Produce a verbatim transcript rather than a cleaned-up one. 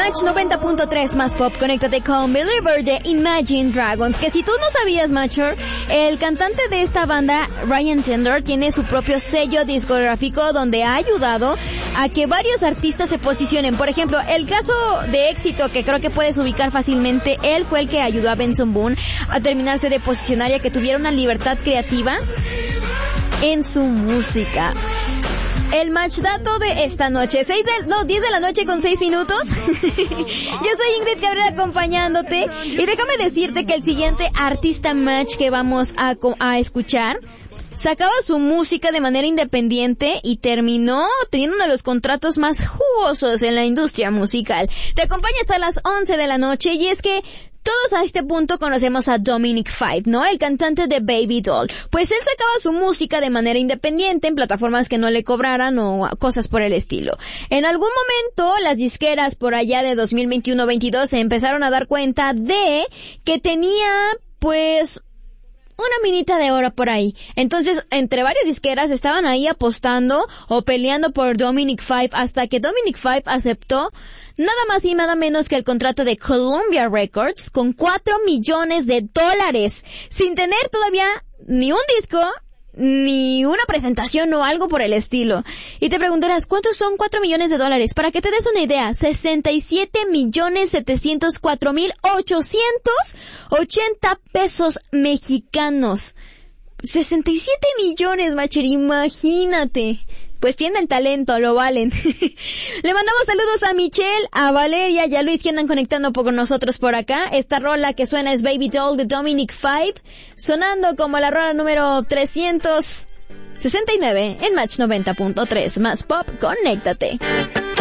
Match noventa punto tres más pop, conéctate con Believer de Imagine Dragons. Que si tú no sabías, Matcher, el cantante de esta banda, Ryan Tedder, tiene su propio sello discográfico donde ha ayudado a que varios artistas se posicionen. Por ejemplo, el caso de éxito que creo que puedes ubicar fácilmente, él fue el que ayudó a Benson Boone a terminarse de posicionar y a que tuviera una libertad creativa en su música. El match dato de esta noche, seis de, no, diez de la noche con seis minutos. Yo soy Ingrid Cabrera acompañándote y déjame decirte que el siguiente artista match que vamos a, a escuchar sacaba su música de manera independiente y terminó teniendo uno de los contratos más jugosos en la industria musical. Te acompaña hasta las once de la noche y es que todos a este punto conocemos a Dominic Five, ¿no? El cantante de Baby Doll. Pues él sacaba su música de manera independiente en plataformas que no le cobraran o cosas por el estilo. En algún momento, las disqueras por allá de dos mil veintiuno veintidós se empezaron a dar cuenta de que tenía, pues, una minita de oro por ahí. Entonces, entre varias disqueras estaban ahí apostando o peleando por Dominic Five hasta que Dominic Five aceptó nada más y nada menos que el contrato de Columbia Records con cuatro millones de dólares, sin tener todavía ni un disco, ni una presentación o algo por el estilo. Y te preguntarás, ¿cuántos son cuatro millones de dólares? Para que te des una idea, sesenta y siete millones setecientos cuatro mil ochocientos ochenta pesos mexicanos. sesenta y siete millones, Macher, imagínate. Pues tienen talento, lo valen. Le mandamos saludos a Michelle, a Valeria y a Luis que andan conectando con nosotros por acá. Esta rola que suena es Baby Doll de Dominic Five, sonando como la rola número trescientos sesenta y nueve en Match noventa punto tres más pop, conéctate.